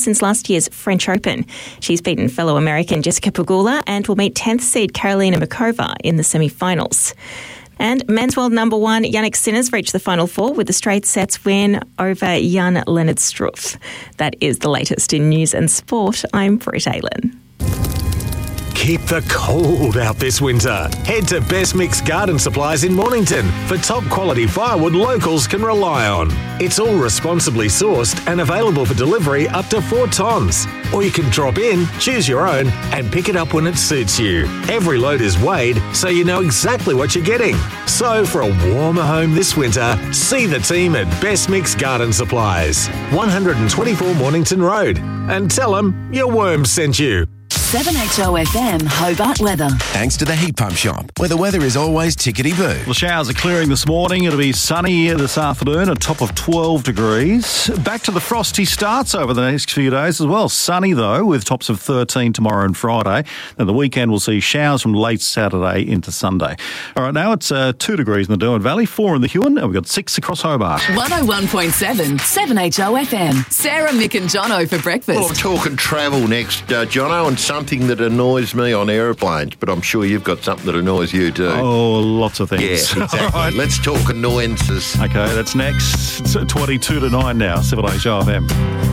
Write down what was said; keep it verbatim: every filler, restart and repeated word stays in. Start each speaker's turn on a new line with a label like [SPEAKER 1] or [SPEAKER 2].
[SPEAKER 1] since last year's French Open. She's beaten fellow American Jessica Pegula and will meet tenth seed Karolina Muchova in the semi-finals. And men's world number one, Jannik Sinner's reached the final four with a straight sets win over Jan-Lennard Struff. That is the latest in news and sport. I'm Britt Aylen.
[SPEAKER 2] Keep the cold out this winter. Head to Best Mix Garden Supplies in Mornington for top quality firewood locals can rely on. It's all responsibly sourced and available for delivery up to four tonnes. Or you can drop in, choose your own and pick it up when it suits you. Every load is weighed so you know exactly what you're getting. So for a warmer home this winter, see the team at Best Mix Garden Supplies, one twenty-four Mornington Road, and tell them your worm sent you.
[SPEAKER 3] seven H O F M Hobart weather.
[SPEAKER 4] Thanks to the Heat Pump Shop, where the weather is always tickety-boo.
[SPEAKER 5] The showers are clearing this morning. It'll be sunny this afternoon, a top of twelve degrees. Back to the frosty starts over the next few days as well. Sunny, though, with tops of thirteen tomorrow and Friday. Then the weekend will see showers from late Saturday into Sunday. All right, now it's uh, two degrees in the Derwent Valley, four in the Huon, and we've got six across Hobart.
[SPEAKER 3] one oh one point seven, seven H O F M. Sarah, Mick and Jono for breakfast.
[SPEAKER 6] Well, I'm talking travel next, uh, Jono, and something that annoys me on aeroplanes, but I'm sure you've got something that annoys you too.
[SPEAKER 5] Oh, lots of things.
[SPEAKER 6] Yeah, exactly. All right. Let's talk annoyances.
[SPEAKER 5] Okay, that's next. It's twenty-two to nine now, seven H O F M.